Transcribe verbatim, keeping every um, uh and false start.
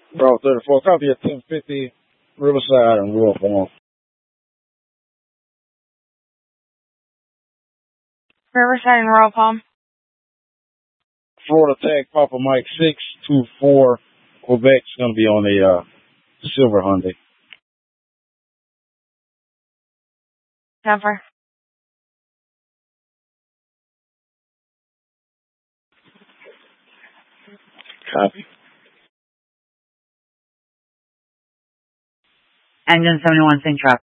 Bro, thirty-four, copy at ten fifty Riverside and Royal Palm. Riverside and Royal Palm. Florida Tag Papa Mike six two four Quebec's going to be on a uh, silver Hyundai. Denver. Copy. Engine seventy-one, same truck.